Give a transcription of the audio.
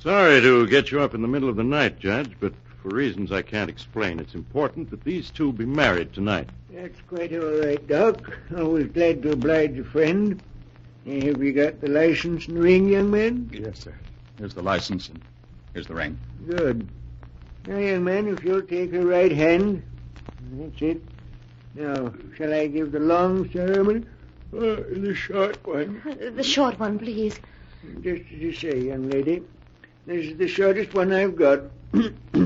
Sorry to get you up in the middle of the night, Judge, but for reasons I can't explain, it's important that these two be married tonight. That's quite all right, Doc. Always glad to oblige a friend. Have you got the license and ring, young man? Yes, sir. Here's the license and here's the ring. Good. Now, young man, if you'll take her right hand. That's it. Now, shall I give the long ceremony? The short one. The short one, please. Just as you say, young lady. This is the shortest one I've got.